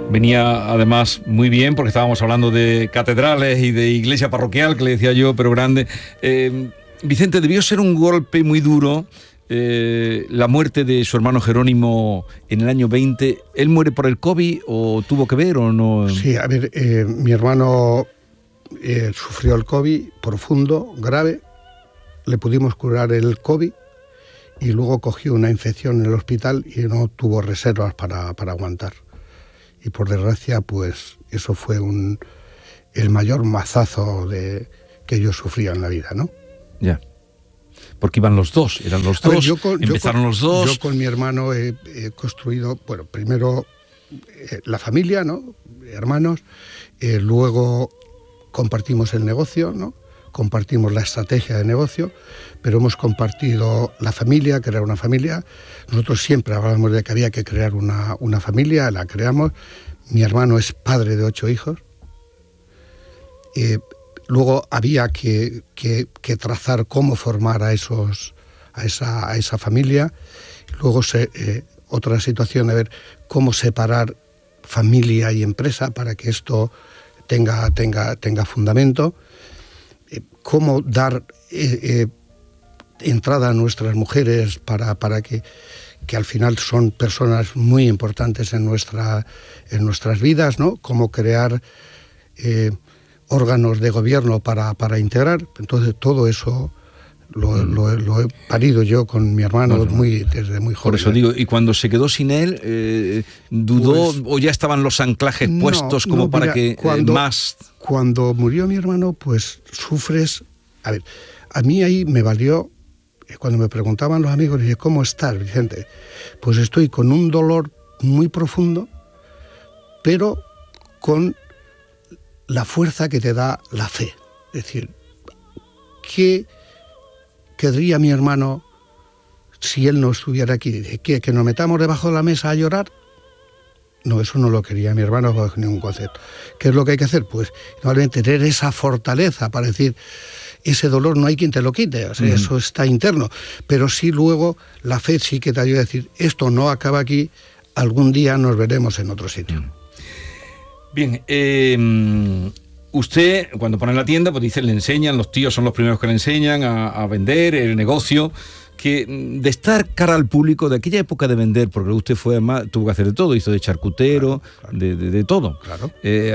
venía además muy bien porque estábamos hablando de catedrales y de iglesia parroquial, que le decía yo, pero grande. Vicente, debió ser un golpe muy duro la muerte de su hermano Jerónimo en el año 20. ¿Él muere por el COVID o tuvo que ver o no? Sí, a ver, mi hermano sufrió el COVID profundo, grave. Le pudimos curar el COVID y luego cogió una infección en el hospital y no tuvo reservas para aguantar. Y por desgracia, pues eso fue el mayor mazazo que yo sufría en la vida, ¿no? Ya. Porque iban los dos, eran los dos, empezaron los dos. Yo con mi hermano he construido, bueno, primero la familia, ¿no? Hermanos, luego compartimos el negocio, ¿no? Compartimos la estrategia de negocio, pero hemos compartido la familia, crear una familia. Nosotros siempre hablábamos de que había que crear una familia, la creamos. Mi hermano es padre de 8 hijos. Luego había que trazar cómo formar a esa familia. Luego otra situación, a ver cómo separar familia y empresa para que esto tenga fundamento. Cómo dar entrada a nuestras mujeres para que al final son personas muy importantes en nuestras vidas, ¿no? Cómo crear órganos de gobierno para integrar. Entonces todo eso lo he parido yo con mi hermano desde muy joven. Por eso digo, y cuando se quedó sin él, ¿dudó o ya estaban los anclajes puestos para que más...? Cuando murió mi hermano, pues sufres... A ver, a mí ahí me valió, cuando me preguntaban los amigos, dije, ¿cómo estás, Vicente? Pues estoy con un dolor muy profundo, pero con la fuerza que te da la fe. Es decir, ¿qué querría mi hermano si él no estuviera aquí? Dice, ¿qué? ¿Que nos metamos debajo de la mesa a llorar? No, eso no lo quería mi hermano bajo ningún concepto. ¿Qué es lo que hay que hacer? Pues normalmente tener esa fortaleza para decir, ese dolor no hay quien te lo quite, o sea, eso está interno. Pero sí luego la fe sí que te ayuda a decir, esto no acaba aquí, algún día nos veremos en otro sitio. Bien, usted cuando pone la tienda, pues dice, le enseñan, los tíos son los primeros que le enseñan a vender el negocio, que de estar cara al público, de aquella época de vender, porque usted fue además, tuvo que hacer de todo, hizo de charcutero, claro. De todo. Claro.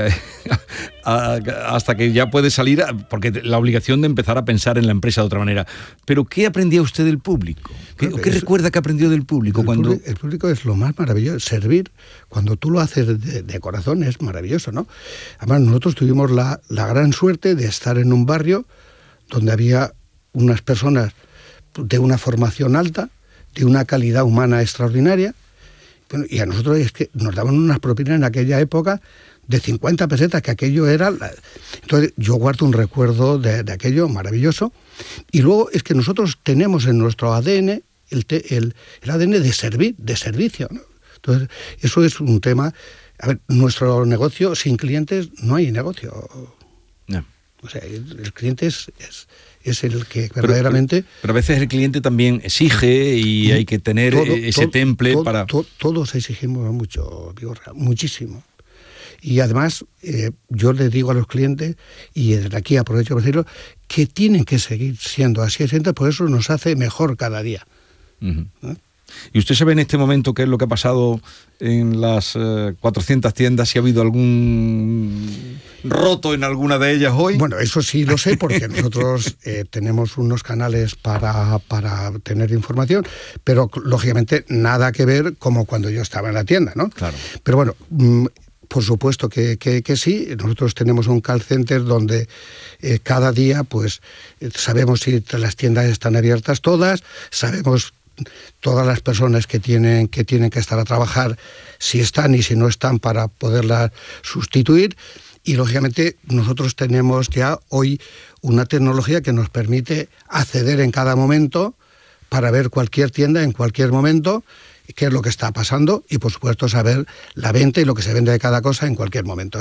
Hasta que ya puede salir, porque la obligación de empezar a pensar en la empresa de otra manera. Pero ¿qué aprendía usted del público? ¿Qué recuerda que aprendió del público? El público es lo más maravilloso, servir, cuando tú lo haces de corazón es maravilloso, ¿no? Además nosotros tuvimos la gran suerte de estar en un barrio donde había unas personas de una formación alta, de una calidad humana extraordinaria, bueno, y a nosotros es que nos daban unas propinas en aquella época de 50 pesetas, que aquello era... Entonces yo guardo un recuerdo de aquello maravilloso, y luego es que nosotros tenemos en nuestro ADN el ADN de servir, de servicio, ¿no? Entonces eso es un tema... A ver, nuestro negocio sin clientes no hay negocio. No. O sea, el cliente es el que verdaderamente... Pero a veces el cliente también exige y hay que tener ese temple para... Todos exigimos mucho, Vigorra, muchísimo. Y además, yo les digo a los clientes, y desde aquí aprovecho para decirlo, que tienen que seguir siendo así, por eso nos hace mejor cada día. Uh-huh. ¿Eh? ¿Y usted sabe en este momento qué es lo que ha pasado en las 400 tiendas? ¿Si ha habido algún roto en alguna de ellas hoy? Bueno, eso sí lo sé porque nosotros tenemos unos canales para tener información, pero lógicamente nada que ver como cuando yo estaba en la tienda, ¿no? Claro. Pero bueno, por supuesto que sí. Nosotros tenemos un call center donde cada día pues sabemos si las tiendas están abiertas todas, sabemos todas las personas que tienen que estar a trabajar, si están y si no están, para poderlas sustituir. Y lógicamente nosotros tenemos ya hoy una tecnología que nos permite acceder en cada momento para ver cualquier tienda en cualquier momento, qué es lo que está pasando, y por supuesto saber la venta y lo que se vende de cada cosa en cualquier momento,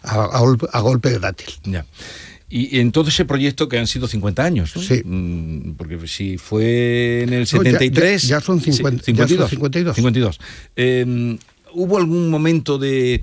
a golpe de dátil. Ya. Y en todo ese proyecto, que han sido 50 años, ¿no? Sí. Porque si fue en el 73... Ya son 52. 52. ¿Hubo algún momento de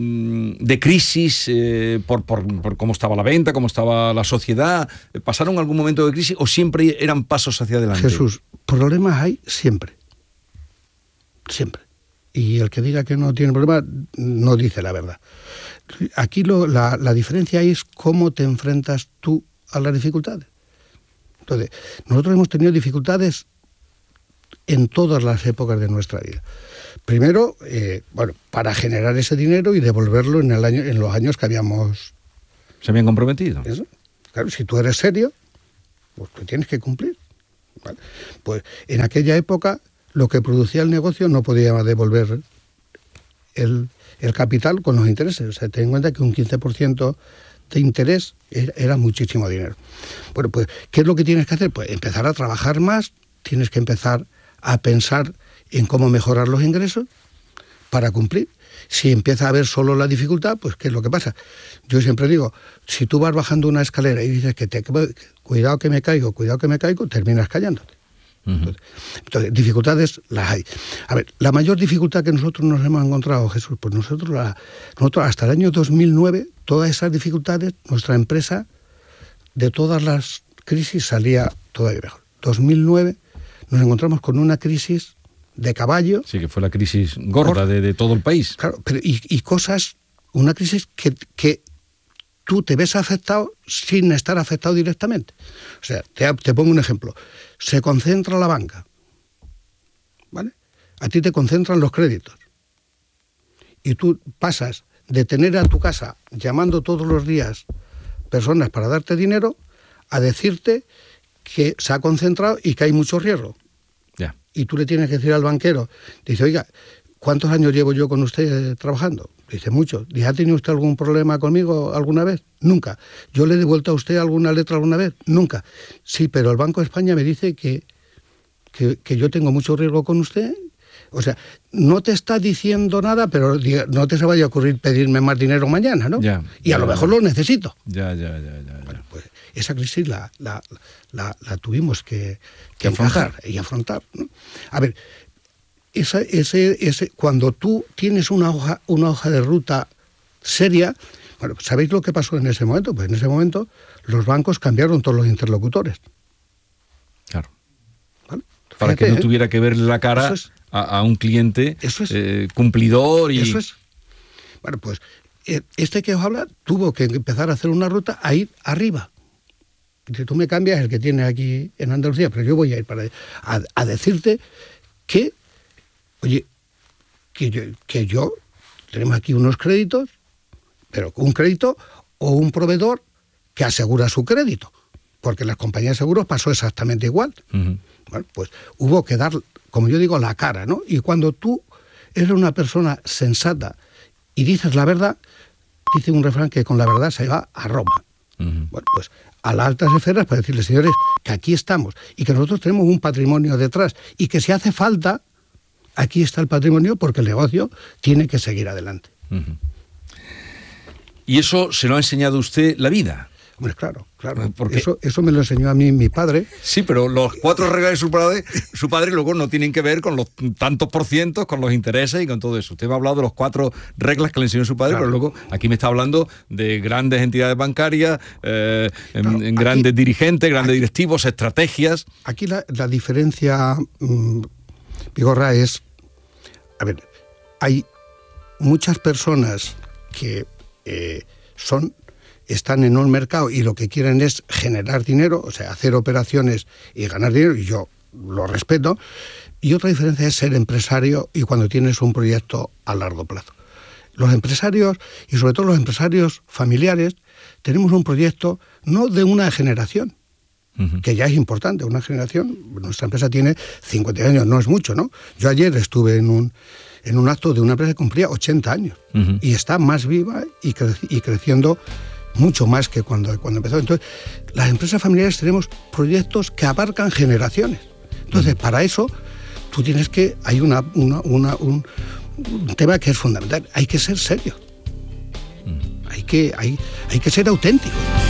crisis por cómo estaba la venta, cómo estaba la sociedad? ¿Pasaron algún momento de crisis o siempre eran pasos hacia adelante? Jesús, problemas hay siempre. Siempre. Y el que diga que no tiene problemas no dice la verdad. Aquí la diferencia es cómo te enfrentas tú a las dificultades. Entonces, nosotros hemos tenido dificultades en todas las épocas de nuestra vida. Primero, para generar ese dinero y devolverlo en los años que se habían comprometido. Eso. Claro, si tú eres serio, pues tú tienes que cumplir. ¿Vale? Pues en aquella época lo que producía el negocio no podía devolver el capital con los intereses. O sea, ten en cuenta que un 15% de interés era muchísimo dinero. Bueno, pues, ¿qué es lo que tienes que hacer? Pues empezar a trabajar más, tienes que empezar a pensar en cómo mejorar los ingresos para cumplir. Si empieza a haber solo la dificultad, pues ¿qué es lo que pasa? Yo siempre digo, si tú vas bajando una escalera y dices que cuidado que me caigo, terminas cayéndote. Entonces, dificultades las hay. A ver, la mayor dificultad que nosotros nos hemos encontrado, Jesús, pues nosotros hasta el año 2009, todas esas dificultades, nuestra empresa, de todas las crisis, salía todavía mejor. 2009 nos encontramos con una crisis de caballo. Sí, que fue la crisis gorda de todo el país. Claro, pero una crisis que tú te ves afectado sin estar afectado directamente. O sea, te pongo un ejemplo. Se concentra la banca, ¿vale? A ti te concentran los créditos. Y tú pasas de tener a tu casa llamando todos los días personas para darte dinero a decirte que se ha concentrado y que hay mucho riesgo. Ya. Y tú le tienes que decir al banquero, dice, oiga, ¿cuántos años llevo yo con usted trabajando? Dice, muchos. Dice, ¿ha tenido usted algún problema conmigo alguna vez? Nunca. ¿Yo le he devuelto a usted alguna letra alguna vez? Nunca. Sí, pero el Banco de España me dice que yo tengo mucho riesgo con usted. O sea, no te está diciendo nada, pero no te se vaya a ocurrir pedirme más dinero mañana, ¿no? Ya, y a lo mejor lo necesito. Ya. Bueno, pues esa crisis la tuvimos que afrontar, ¿no? A ver, cuando tú tienes una hoja de ruta seria, bueno, ¿sabéis lo que pasó en ese momento? Pues en ese momento los bancos cambiaron todos los interlocutores. Claro. ¿Vale? Para que no tuviera que verle la cara a un cliente cumplidor y... Eso es. Bueno, pues este que os habla tuvo que empezar a hacer una ruta a ir arriba. Si tú me cambias el que tienes aquí en Andalucía, pero yo voy a ir a decirte que, oye, que yo tenemos aquí unos créditos, pero un crédito o un proveedor que asegura su crédito, porque en las compañías de seguros pasó exactamente igual. Uh-huh. Bueno, pues hubo que dar, como yo digo, la cara, ¿no? Y cuando tú eres una persona sensata y dices la verdad, dice un refrán que con la verdad se va a Roma. Uh-huh. Bueno, pues a las altas esferas para decirles, señores, que aquí estamos y que nosotros tenemos un patrimonio detrás y que si hace falta, aquí está el patrimonio porque el negocio tiene que seguir adelante. Uh-huh. ¿Y eso se lo ha enseñado a usted la vida? Hombre, claro. Porque eso me lo enseñó a mí mi padre. Sí, pero los 4 reglas de su padre luego no tienen que ver con los tantos % con los intereses y con todo eso. Usted me ha hablado de los 4 reglas que le enseñó su padre, claro. Pero luego aquí me está hablando de grandes entidades bancarias, grandes dirigentes, grandes directivos, estrategias. Aquí la diferencia, Vigorra, es... A ver, hay muchas personas que están en un mercado y lo que quieren es generar dinero, o sea, hacer operaciones y ganar dinero, y yo lo respeto. Y otra diferencia es ser empresario y cuando tienes un proyecto a largo plazo. Los empresarios, y sobre todo los empresarios familiares, tenemos un proyecto no de una generación, uh-huh. que ya es importante, una generación. Nuestra empresa tiene 50 años, no es mucho, ¿no? Yo ayer estuve en un acto de una empresa que cumplía 80 años, uh-huh. y está más viva y creciendo mucho más que cuando empezó. Entonces, las empresas familiares tenemos proyectos que abarcan generaciones. Entonces, para eso, tú tienes que... Hay un tema que es fundamental. Hay que ser serio. Hay que ser auténtico.